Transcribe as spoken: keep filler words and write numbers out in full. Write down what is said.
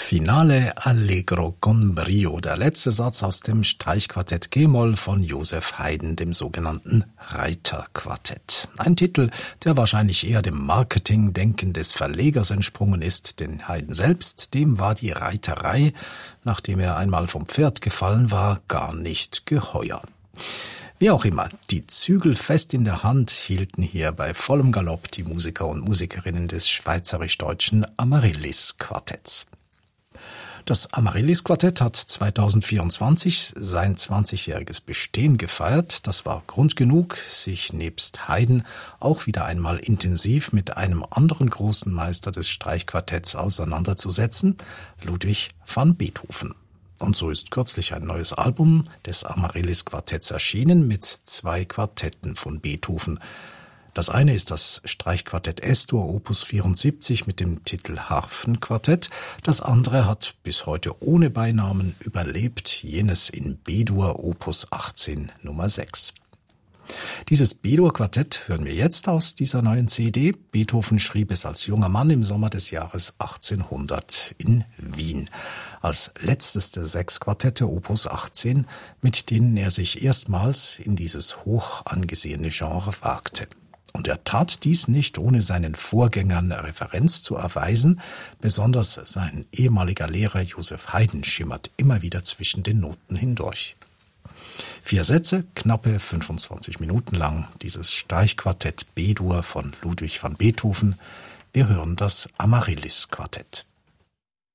Finale Allegro con brio, der letzte Satz aus dem Streichquartett G-Moll von Joseph Haydn, dem sogenannten Reiterquartett. Ein Titel, der wahrscheinlich eher dem Marketingdenken des Verlegers entsprungen ist, denn Haydn selbst, dem war die Reiterei, nachdem er einmal vom Pferd gefallen war, gar nicht geheuer. Wie auch immer, die Zügel fest in der Hand hielten hier bei vollem Galopp die Musiker und Musikerinnen des schweizerisch-deutschen Amaryllis-Quartetts. Das Amaryllis-Quartett hat zweitausendvierundzwanzig sein zwanzigjähriges Bestehen gefeiert. Das war Grund genug, sich nebst Haydn auch wieder einmal intensiv mit einem anderen großen Meister des Streichquartetts auseinanderzusetzen, Ludwig van Beethoven. Und so ist kürzlich ein neues Album des Amaryllis-Quartetts erschienen mit zwei Quartetten von Beethoven. Das eine ist das Streichquartett S-Dur Opus vierundsiebzig mit dem Titel Harfenquartett. Das andere hat bis heute ohne Beinamen überlebt, jenes in B-Dur Opus achtzehn Nummer sechs. Dieses B-Dur-Quartett hören wir jetzt aus dieser neuen C D. Beethoven schrieb es als junger Mann im Sommer des Jahres achtzehnhundert in Wien. Als letztes der sechs Quartette Opus achtzehn, mit denen er sich erstmals in dieses hoch angesehene Genre wagte. Und er tat dies nicht, ohne seinen Vorgängern Referenz zu erweisen. Besonders sein ehemaliger Lehrer Joseph Haydn schimmert immer wieder zwischen den Noten hindurch. Vier Sätze, knappe fünfundzwanzig Minuten lang, dieses Streichquartett B-Dur von Ludwig van Beethoven. Wir hören das Amaryllis-Quartett.